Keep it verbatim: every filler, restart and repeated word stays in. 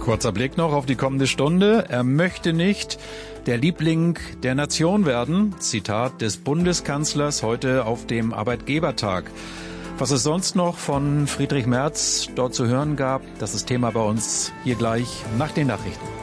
Kurzer Blick noch auf die kommende Stunde. Er möchte nicht der Liebling der Nation werden. Zitat des Bundeskanzlers heute auf dem Arbeitgebertag. Was es sonst noch von Friedrich Merz dort zu hören gab, das ist Thema bei uns hier gleich nach den Nachrichten.